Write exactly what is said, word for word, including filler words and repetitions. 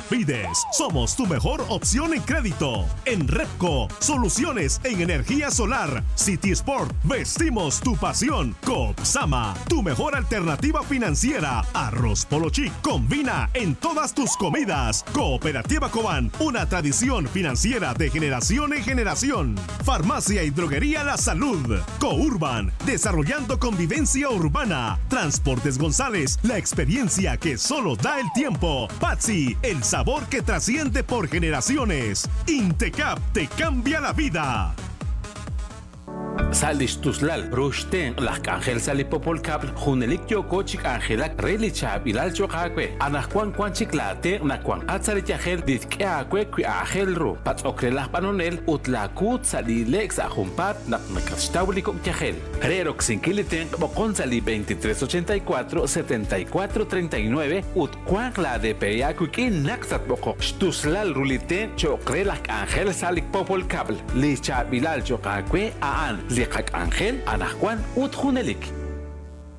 Fides, somos tu mejor opción en crédito. En Repco, soluciones en energía solar. City Sport, vestimos tu pasión. Copsama, tu mejor alternativa financiera. Arroz Polo Chic, combina en todas tus comidas. Cooperativa Cobán, una tradición financiera de generación en generación. Farmacia y droguería La Salud. Courban, desarrollando convivencia urbana. Transportes González, la experiencia que solo da el tiempo. Patsy, el sabor que trasciende por generaciones. Intecap te cambia la vida. Salish tuslal, rushten, las ángel salipopol cable, junelik yoko chik angelak, reli chab, ilal chokakwe, anakwan kwan chiklate, nakwan atsalit yahel, ditke akwe, kwi ahel ru, pat okrelah panonel, utlakut salilex ajumpat, nak nakastaulikok yahel. Rerok sinkiliten, bokon sali veintitrés ochenta y cuatro, setenta y cuatro treinta y nueve, ut kwan la de peyakukin naksat boko, tuslal ruliten, chokrelah ángel salik popol cable, lichab ilal chokakwe, aan. Liqak Ángel, Anajuan, Utjunelik.